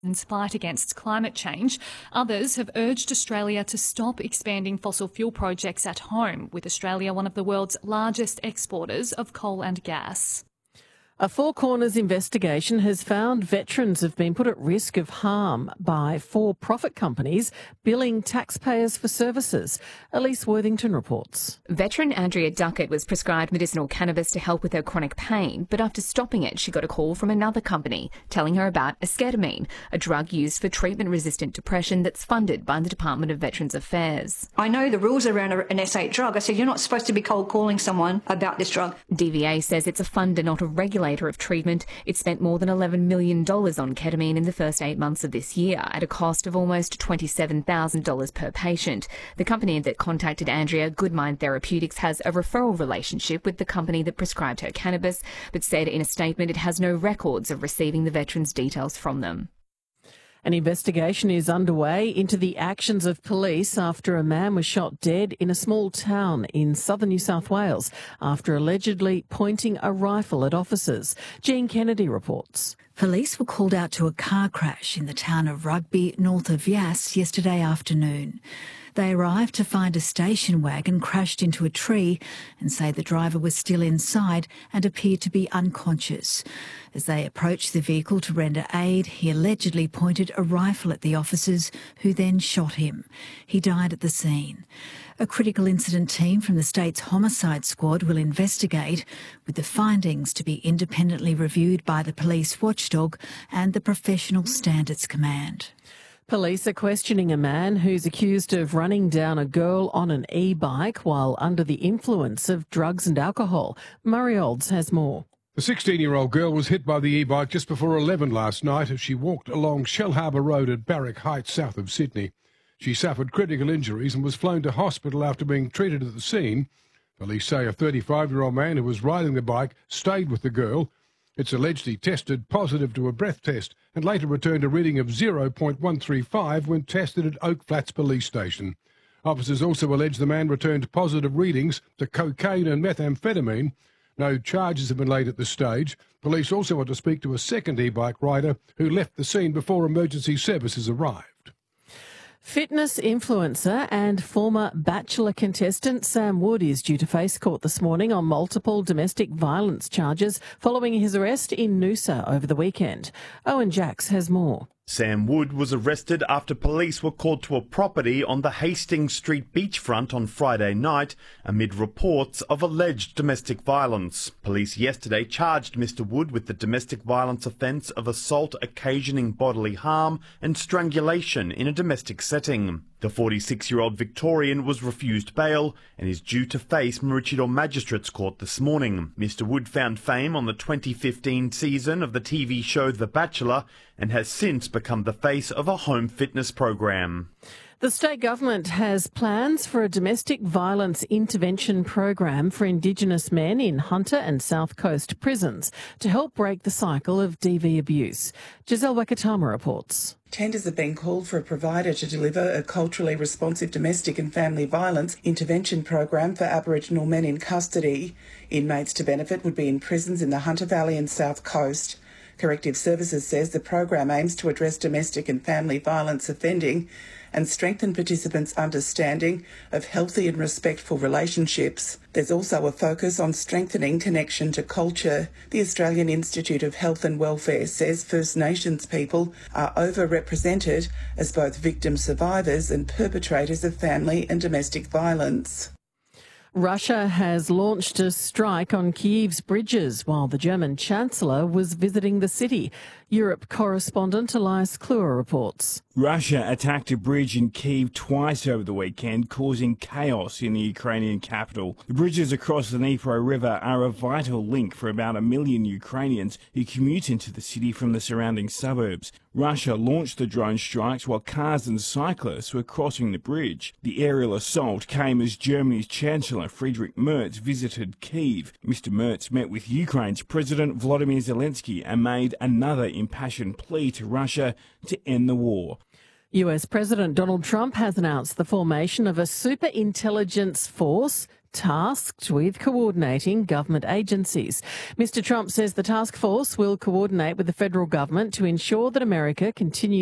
fight against climate change. Others have urged Australia to stop expanding fossil fuel projects at home, with Australia one of the world's largest exporters of coal and gas. A Four Corners investigation has found veterans have been put at risk of harm by for-profit companies billing taxpayers for services. Elise Worthington reports. Veteran Andrea Duckett was prescribed medicinal cannabis to help with her chronic pain, but after stopping it, she got a call from another company telling her about esketamine, a drug used for treatment-resistant depression that's funded by the Department of Veterans Affairs. I know the rules around an S8 drug. I said, you're not supposed to be cold calling someone about this drug. DVA says it's a funder, not a regulator of treatment. It spent more than $11 million on ketamine in the first 8 months of this year at a cost of almost $27,000 per patient. The company that contacted Andrea, Goodmind Therapeutics, has a referral relationship with the company that prescribed her cannabis, but said in a statement it has no records of receiving the veterans' details from them. An investigation is underway into the actions of police after a man was shot dead in a small town in southern New South Wales after allegedly pointing a rifle at officers. Jean Kennedy reports. Police were called out to a car crash in the town of Rugby, north of Yass, yesterday afternoon. They arrived to find a station wagon crashed into a tree and say the driver was still inside and appeared to be unconscious. As they approached the vehicle to render aid, he allegedly pointed a rifle at the officers, who then shot him. He died at the scene. A critical incident team from the state's homicide squad will investigate, with the findings to be independently reviewed by the police watchdog and the Professional Standards Command. Police are questioning a man who's accused of running down a girl on an e-bike while under the influence of drugs and alcohol. Murray Olds has more. The 16-year-old girl was hit by the e-bike just before 11 last night as she walked along Shellharbour Road at Barrack Heights, south of Sydney. She suffered critical injuries and was flown to hospital after being treated at the scene. Police say a 35-year-old man who was riding the bike stayed with the girl. It's alleged he tested positive to a breath test and later returned a reading of 0.135 when tested at Oak Flats Police Station. Officers also allege the man returned positive readings to cocaine and methamphetamine. No charges have been laid at this stage. Police also want to speak to a second e-bike rider who left the scene before emergency services arrived. Fitness influencer and former Bachelor contestant Sam Wood is due to face court this morning on multiple domestic violence charges following his arrest in Noosa over the weekend. Owen Jacks has more. Sam Wood was arrested after police were called to a property on the Hastings Street beachfront on Friday night amid reports of alleged domestic violence. Police yesterday charged Mr. Wood with the domestic violence offence of assault occasioning bodily harm and strangulation in a domestic setting. The 46-year-old Victorian was refused bail and is due to face Maroochydore Magistrates Court this morning. Mr. Wood found fame on the 2015 season of the TV show The Bachelor and has since become the face of a home fitness program. The state government has plans for a domestic violence intervention program for Indigenous men in Hunter and South Coast prisons to help break the cycle of DV abuse. Giselle Wakatama reports. Tenders have been called for a provider to deliver a culturally responsive domestic and family violence intervention program for Aboriginal men in custody. Inmates to benefit would be in prisons in the Hunter Valley and South Coast. Corrective Services says the program aims to address domestic and family violence offending and strengthen participants' understanding of healthy and respectful relationships. There's also a focus on strengthening connection to culture. The Australian Institute of Health and Welfare says First Nations people are overrepresented as both victim survivors and perpetrators of family and domestic violence. Russia has launched a strike on Kyiv's bridges while the German Chancellor was visiting the city. Europe correspondent Elias Kluwer reports. Russia attacked a bridge in Kyiv twice over the weekend, causing chaos in the Ukrainian capital. The bridges across the Dnipro River are a vital link for about 1 million Ukrainians who commute into the city from the surrounding suburbs. Russia launched the drone strikes while cars and cyclists were crossing the bridge. The aerial assault came as Germany's Chancellor Friedrich Merz visited Kyiv. Mr. Merz met with Ukraine's President Volodymyr Zelensky and made another impassioned plea to Russia to end the war. US President Donald Trump has announced the formation of a superintelligence force tasked with coordinating government agencies. Mr. Trump says the task force will coordinate with the federal government to ensure that America continues